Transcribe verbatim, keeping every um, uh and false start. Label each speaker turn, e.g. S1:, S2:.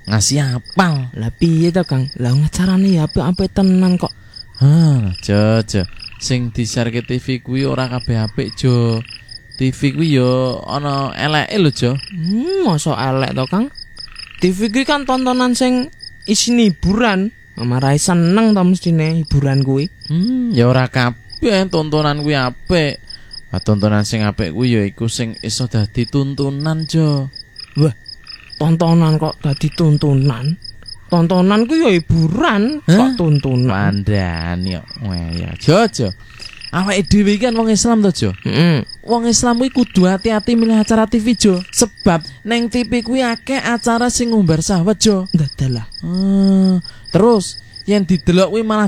S1: ngasih apal.
S2: Lah piye to, Kang? Lah acarane ya apik-apik tenan kok.
S1: Hah, Jo, Jo. Sing di-share ke T V kuwi ora kabeh apik, Jo. T V kuwi yo ana eleke lho, Jo.
S2: Hmm, masa elek to, Kang? T V kuwi kan tontonan sing isine hiburan. Mamarai seneng to mestine hiburan kuwi.
S1: Hmm, ya ora kabeh tontonan kuwi apik. Nah, tontonan sing apik kuwi ya iku sing iso dadi tuntunan, Jo.
S2: Wah, tontonan kok dadi tuntunan? Tontonan ku ya hiburan,
S1: Hah?
S2: kok tuntunan.
S1: Pandani kok. Wah, ya, Jo, Jo. Awake dhewe iki kan wong Islam to, Jo.
S2: Heeh.
S1: Wong Islam kuwi kudu hati-hati milih acara T V, Jo. Sebab neng T V kuwi akeh acara sing ngumbar syahwat, Jo.
S2: Dadalah.
S1: Hmm, terus yang didelok kuwi malah